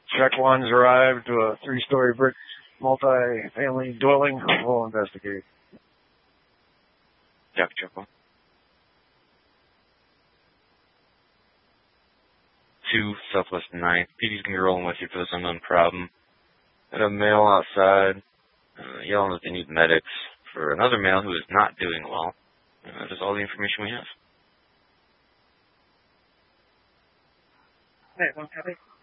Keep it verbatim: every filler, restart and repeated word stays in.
Check one's arrived to a three-story brick multi-family dwelling. We'll investigate. Jack, check one. Two, Southwest ninth. P D's gonna be rolling with you for this unknown problem. Got a male outside, uh, yelling that they need medics for another male who is not doing well. Uh, that is all the information we have. Right, one copy.